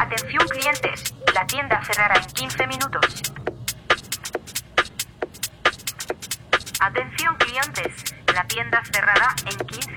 Atención clientes, la tienda cerrará en 15 minutos. Atención clientes, la tienda cerrará en 15